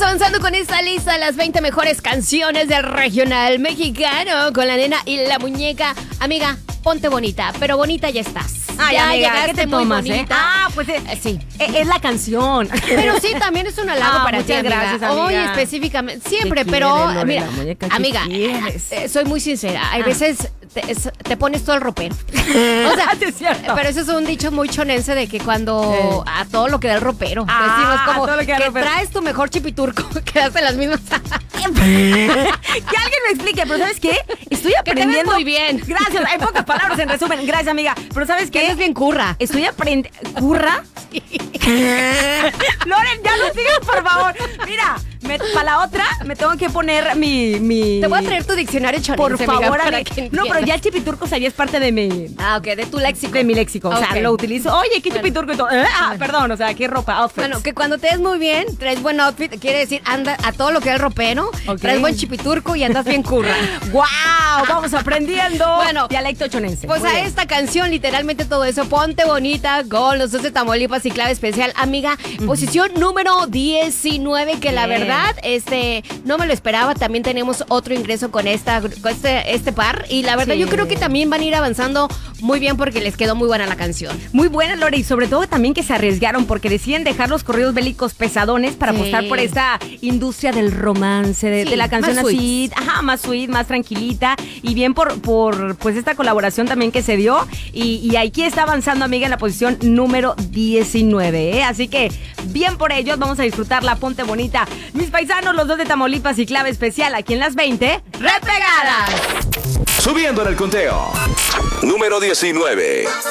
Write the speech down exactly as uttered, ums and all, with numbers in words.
avanzando con esta lista, las veinte mejores canciones del regional mexicano, con la nena y la muñeca. Amiga, ponte bonita, pero bonita ya estás. Ay, ya amiga, llegaste ¿qué te muy tomas, bonita. eh? Ah, pues eh, Eh, sí. eh, es la canción. Pero sí, también es un halago Ah, para muchas ti, amiga. gracias, amiga. Hoy específicamente, siempre, ¿Qué pero quieres, Lore, mira, la muñeca? ¿Qué amiga, quieres? eh, soy muy sincera. Hay Ah. veces te, es- te pones todo el ropero. O sea, Sí, es cierto. pero eso es un dicho muy chonense de que cuando Eh. a todo lo que da el ropero. Ah, decimos como a todo lo que da el que ropero. traes tu mejor chipiturco, quedaste las mismas. Que alguien me explique, pero ¿sabes qué? Estoy Que te ves aprendiendo. muy bien. Gracias, hay pocas palabras en resumen. Gracias, amiga. Pero ¿sabes Que qué? eres bien curra. Estoy aprendiendo. ¿Curra? Loren, ya no sigas, por favor. Mira, para la otra me tengo que poner mi. mi... Te voy a traer tu diccionario chonense, Por amiga, favor, para amiga. que No, pero entiendas. ya el chipiturco ya es parte de mi. Ah, ok, de tu léxico. De mi léxico. O sea, Ok. lo utilizo. Oye, qué Bueno. chipiturco y todo. Eh, Ah, perdón, o sea, qué ropa, outfits. Bueno, que cuando te ves muy bien, traes buen outfit, quiere decir anda a todo lo que da el ropero, Ok. traes buen chipiturco y andas bien curra. ¡Wow! Vamos aprendiendo. Bueno, dialecto chonense. Pues Muy a bien. esta canción, literalmente todo eso, ponte bonita, con los dos de Tamaulipas y clave especial, amiga, posición número diecinueve, que la Bien. verdad, este, no me lo esperaba, también tenemos otro ingreso con esta, con este, este par, y la verdad Sí. yo creo que también van a ir avanzando muy bien porque les quedó muy buena la canción. Muy buena, Lore, y sobre todo también que se arriesgaron porque deciden dejar los corridos bélicos pesadones para Sí. apostar por esta industria del romance, de, Sí, de la canción más así, ajá, más sweet, más tranquilita, y bien por, por pues esta colaboración también que se dio, y, y aquí está avanzando, amiga, en la posición número diecinueve, ¿eh? Así que bien por ellos, vamos a disfrutar la Ponte Bonita. Mis paisanos, los dos de Tamaulipas y clave especial aquí en las veinte, ¡repegadas! Subiendo en el conteo. Número diecinueve.